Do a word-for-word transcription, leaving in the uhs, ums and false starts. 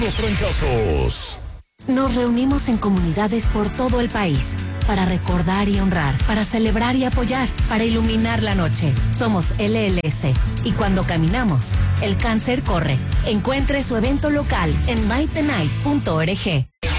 Los trancazos. Nos reunimos en comunidades por todo el país para recordar y honrar, para celebrar y apoyar, para iluminar la noche. Somos L L C y cuando caminamos, el cáncer corre. Encuentre su evento local en my the night punto org.